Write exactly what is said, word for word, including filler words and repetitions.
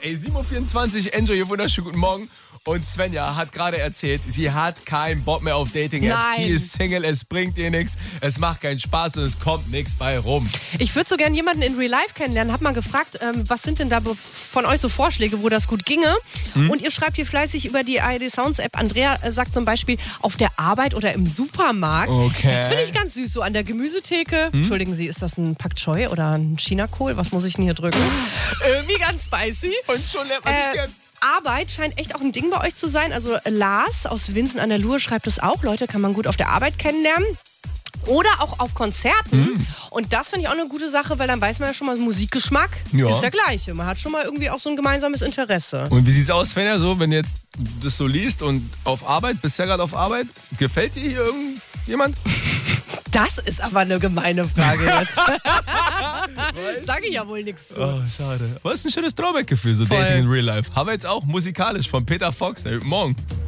Ey, sieben Uhr vierundzwanzig, Enjoy, ihr wunderschönen guten Morgen. Und Svenja hat gerade erzählt, sie hat keinen Bock mehr auf Dating-Apps. Nein. Sie ist Single, es bringt ihr nichts, es macht keinen Spaß und es kommt nichts bei rum. Ich würde so gerne jemanden in Real Life kennenlernen. Hab mal gefragt, ähm, was sind denn da von euch so Vorschläge, wo das gut ginge? Hm? Und ihr schreibt hier fleißig über die A R D Sounds App. Andrea äh, sagt zum Beispiel auf der Arbeit oder im Supermarkt. Okay. Das finde ich ganz süß, so an der Gemüsetheke. Hm? Entschuldigen Sie, ist das ein Pak Choi oder ein Chinakohl? Was muss ich denn hier drücken? Irgendwie ganz spicy. Und schon lernt man sich Äh, kennen. Arbeit scheint echt auch ein Ding bei euch zu sein. Also Lars aus Winsen an der Luhe schreibt es auch. Leute, kann man gut auf der Arbeit kennenlernen. Oder auch auf Konzerten. Mm. Und das finde ich auch eine gute Sache, weil dann weiß man ja schon mal, Musikgeschmack Ja. ist der gleiche. Man hat schon mal irgendwie auch so ein gemeinsames Interesse. Und wie sieht's aus, Svenja, so, wenn du jetzt das so liest und auf Arbeit, bist ja gerade auf Arbeit, gefällt dir hier irgendjemand? Das ist aber eine gemeine Frage jetzt. Sage ich ja wohl nichts zu. Oh, schade. Aber es ist ein schönes Throwback-Gefühl, so Voll. Dating in Real Life. Haben wir jetzt auch musikalisch von Peter Fox. Hey, guten Morgen.